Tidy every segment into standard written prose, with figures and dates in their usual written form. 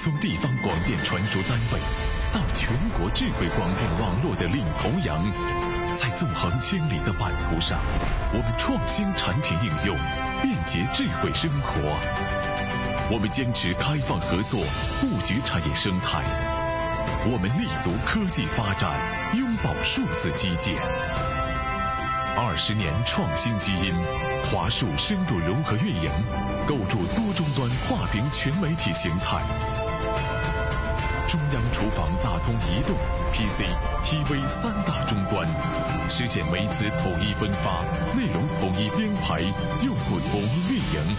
从地方广电传输单位到全国智慧广电网络的领头羊，在纵横千里的版图上，我们创新产品应用，便捷智慧生活。我们坚持开放合作，布局产业生态。我们立足科技发展，拥抱数字基建。20年创新基因，华数深度融合运营，构筑多终端跨屏全媒体形态。中央厨房打通移动、PC、TV 3大终端，实现媒资统一分发，内容统一编排，用户统一运营。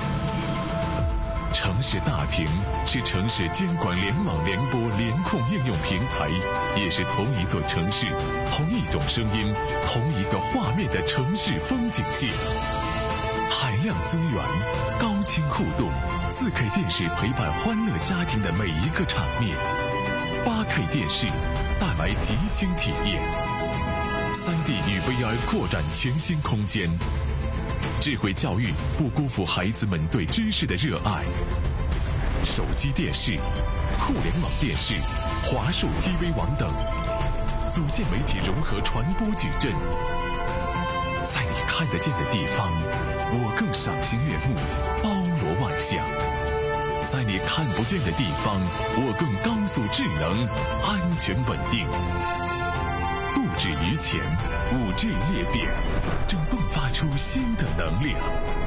城市大屏是城市监管联网联播联控应用平台，也是同一座城市、同一种声音、同一个画面的城市风景线。海量资源，高清互动，4K 电视陪伴欢乐家庭的每一个场面，8K 电视带来极轻体验，3D 与 VR 扩展全新空间。智慧教育不辜负孩子们对知识的热爱。手机电视、互联网电视、华数 TV 网等，组建媒体融合传播矩阵。在你看得见的地方，我更赏心悦目，包罗万象；在你看不见的地方，我更高速智能，安全稳定。不止于前，5G 裂变正迸发出新的能量。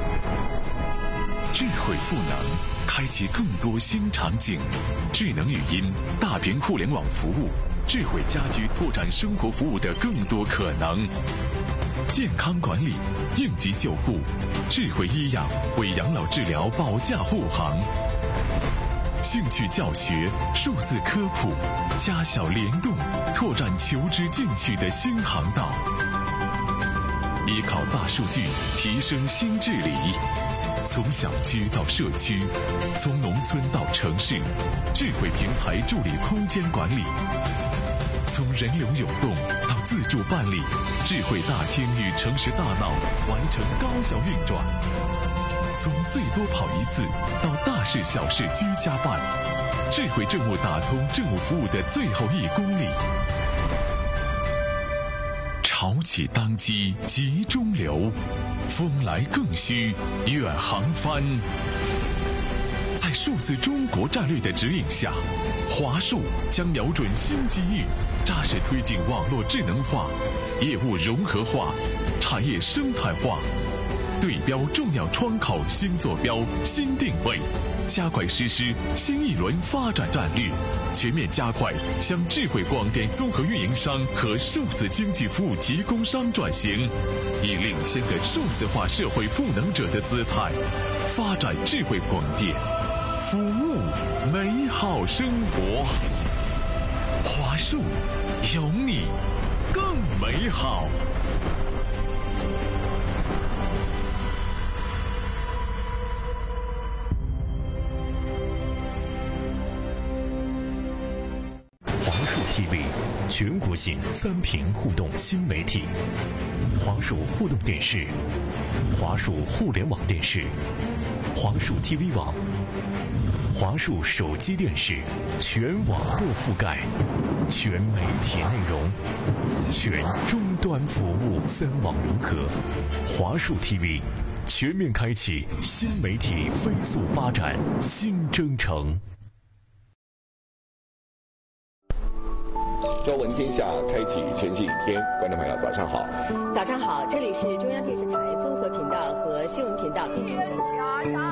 智慧赋能，开启更多新场景。智能语音、大屏互联网服务，智慧家居拓展生活服务的更多可能。健康管理、应急救护、智慧医养为养老治疗保驾护航。兴趣教学、数字科普、家校联动，拓展求知进取的新航道。依靠大数据提升新治理，从小区到社区，从农村到城市，智慧平台助力空间管理。从人流涌动到自助办理，智慧大厅与城市大脑完成高效运转。从最多跑一次到大事小事居家办，智慧政务打通政务服务的最后1公里。潮起当机急中流，风来更需远航帆。在数字中国战略的指引下，华数将瞄准新机遇，扎实推进网络智能化、业务融合化、产业生态化，对标重要窗口新坐标、新定位，加快实施新一轮发展战略，全面加快向智慧广电综合运营商和数字经济服务提供商转型，以领先的数字化社会赋能者的姿态，发展智慧广电，服务美好生活。华数，有你更美好。 TV 全国性3屏互动新媒体，华数互动电视、华数互联网电视、华数 TV 网、华数手机电视，全网络覆盖，全媒体内容，全终端服务，3网融合。华数 TV 全面开启新媒体飞速发展新征程。 朝闻天下，开启全新一天。观众朋友，早上好！ 早上好，这里是中央电视台综合频道和新闻频道。